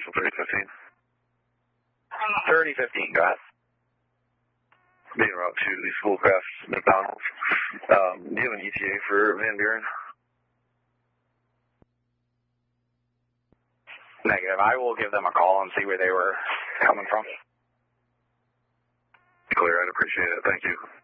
Central 3015. 3015, go ahead. Being route to the Schoolcraft McDonald's. Do you have an ETA for Van Buren? Negative. I will give them a call and see where they were coming from. Clear, I'd appreciate it. Thank you.